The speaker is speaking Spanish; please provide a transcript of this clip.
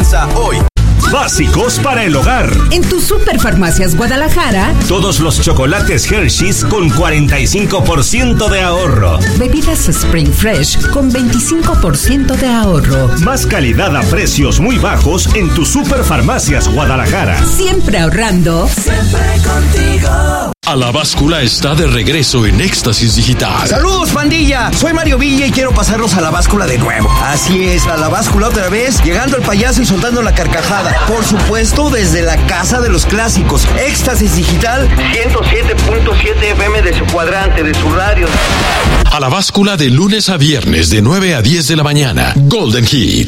Empieza hoy. Básicos para el hogar. En tu Superfarmacias Guadalajara, todos los chocolates Hershey's con 45% de ahorro. Bebidas Spring Fresh con 25% de ahorro. Más calidad a precios muy bajos en tu Superfarmacias Guadalajara. Siempre ahorrando. Siempre contigo. A la Báscula está de regreso en Éxtasis Digital. ¡Saludos, pandilla! Soy Mario Villa y quiero pasarlos a la Báscula de nuevo. Así es, a la Báscula otra vez, llegando el payaso y soltando la carcajada. Por supuesto, desde la casa de los clásicos. Éxtasis Digital, 107.7 FM de su cuadrante, de su radio. A la Báscula de lunes a viernes de 9 a 10 de la mañana. Golden Hits.